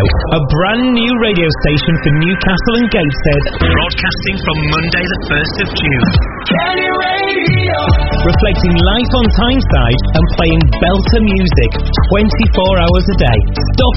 a brand new radio station for Newcastle and Gateshead, broadcasting from Monday the 1st of June. Kenny Radio! Reflecting life on Tyneside and playing belter music 24 hours a day. Stop